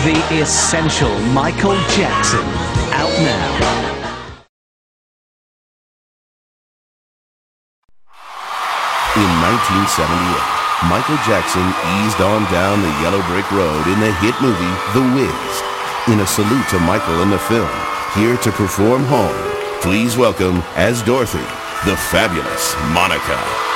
The Essential Michael Jackson, out now. In 1978, Michael Jackson eased on down the yellow brick road in the hit movie The Wiz. In a salute to Michael and the film, here to perform Home, please welcome, as Dorothy, the fabulous Monica.